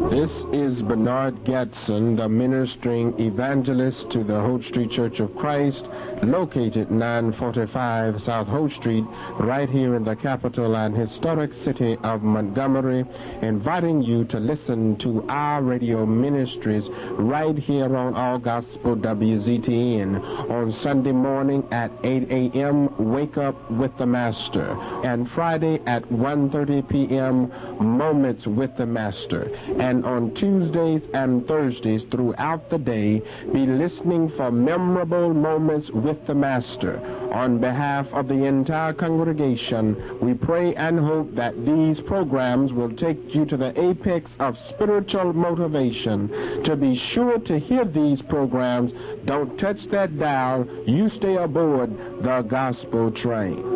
This is Bernard Gadsden, the ministering evangelist to the Hope Street Church of Christ, located 945 South Hope Street, right here in the capital and historic city of Montgomery, inviting you to listen to our radio ministries right here on All Gospel WZTN on Sunday morning at 8 a.m., Wake Up with the Master, and Friday at 1:30 p.m., Moments with the Master. And on Tuesdays and Thursdays throughout the day, be listening for memorable moments with the Master. On behalf of the entire congregation, we pray and hope that these programs will take you to the apex of spiritual motivation. To be sure to hear these programs, don't touch that dial. You stay aboard the gospel train.